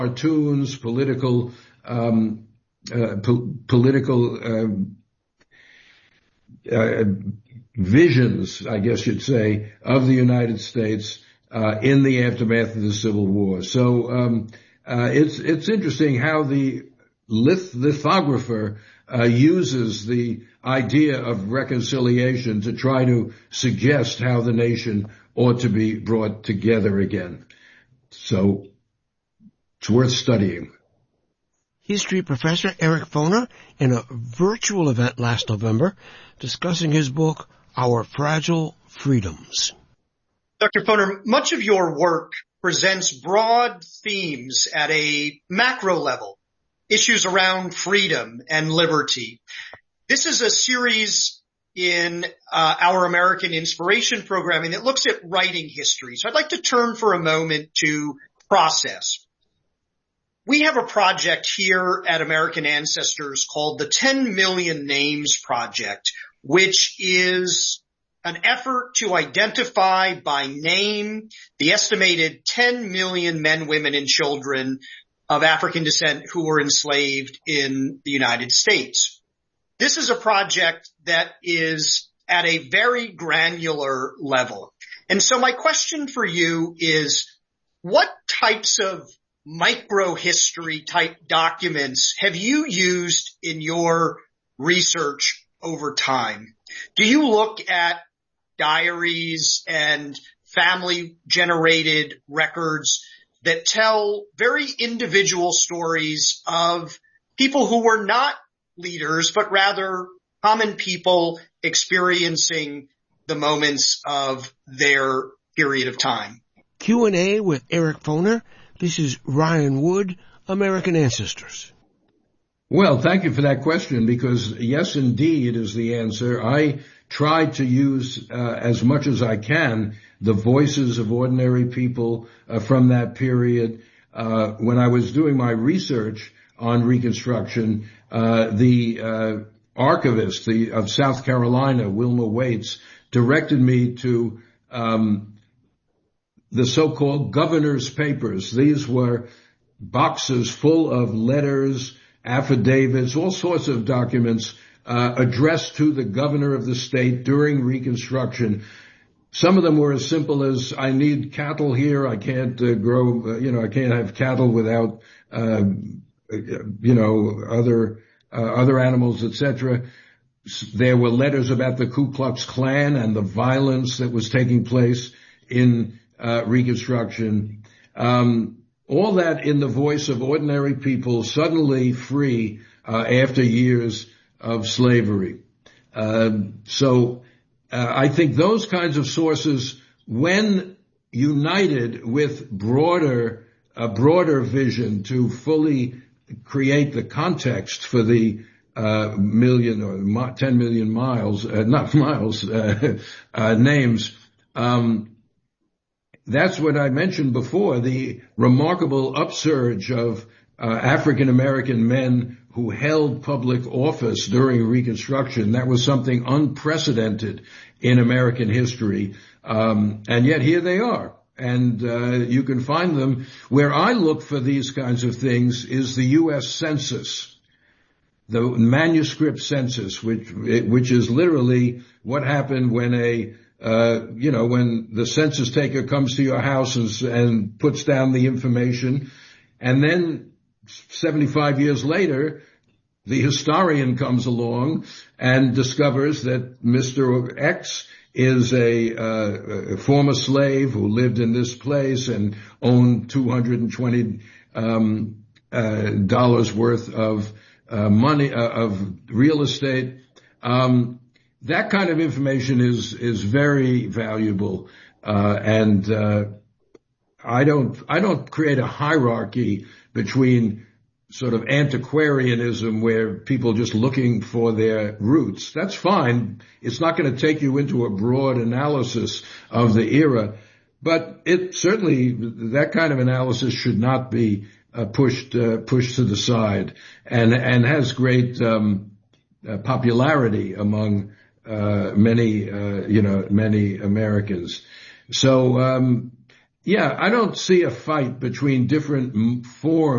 cartoons, political visions, I guess you'd say, of the United States in the aftermath of the Civil War. So it's interesting how the lithographer uses the idea of reconciliation to try to suggest how the nation ought to be brought together again. So it's worth studying. History professor Eric Foner in a virtual event last November discussing his book, Our Fragile Freedoms. Dr. Foner, much of your work presents broad themes at a macro level, issues around freedom and liberty. This is a series in our American Inspiration Programming that looks at writing history. So I'd like to turn for a moment to process. We have a project here at American Ancestors called the 10 Million Names Project, which is an effort to identify by name the estimated 10 million men, women, and children of African descent who were enslaved in the United States. This is a project that is at a very granular level. And so my question for you is, what types of microhistory type documents have you used in your research over time? Do you look at diaries and family generated records that tell very individual stories of people who were not leaders, but rather common people experiencing the moments of their period of time? Q&A with Eric Foner. This is Ryan Wood, American Ancestors. Well, thank you for that question, because yes, indeed, is the answer. I try to use as much as I can the voices of ordinary people from that period. When I was doing my research on Reconstruction, the archivist of South Carolina, Wilma Waits, directed me to the so-called governor's papers. These were boxes full of letters, affidavits, all sorts of documents addressed to the governor of the state during Reconstruction. Some of them were as simple as, I need cattle here. I can't I can't have cattle without, other animals, etc. There were letters about the Ku Klux Klan and the violence that was taking place in Reconstruction. All that in the voice of ordinary people suddenly free after years of slavery. I think those kinds of sources, when united with a broader vision to fully create the context for the 10 million names, that's what I mentioned before, the remarkable upsurge of African American men who held public office during Reconstruction. That was something unprecedented in American history. And yet here they are. And you can find them. Where I look for these kinds of things is the U.S. Census, the manuscript census, which is literally what happened when when the census taker comes to your house and puts down the information, and then 75 years later, the historian comes along and discovers that Mr. X is a former slave who lived in this place and owned $220 worth of money, of real estate. That kind of information is very valuable. I don't create a hierarchy between sort of antiquarianism where people just looking for their roots. That's fine. It's not going to take you into a broad analysis of the era, but it certainly, that kind of analysis should not be pushed to the side, and has great popularity among many Americans. So I don't see a fight between different forms